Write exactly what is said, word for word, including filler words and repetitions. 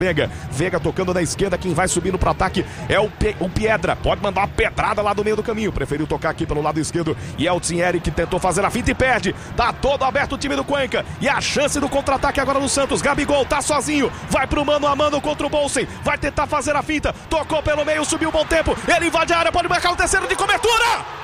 Veiga, Veiga tocando na esquerda, quem vai subindo para ataque é o, Pe o Piedra, pode mandar uma pedrada lá do meio do caminho, preferiu tocar aqui pelo lado esquerdo e é o Thierry que tentou fazer a finta e perde, tá todo aberto o time do Cuenca e a chance do contra-ataque agora no Santos. Gabigol tá sozinho, vai pro mano a mano contra o Bolsen, vai tentar fazer a finta, tocou pelo meio, subiu um bom tempo, ele invade a área, pode marcar o terceiro de cobertura!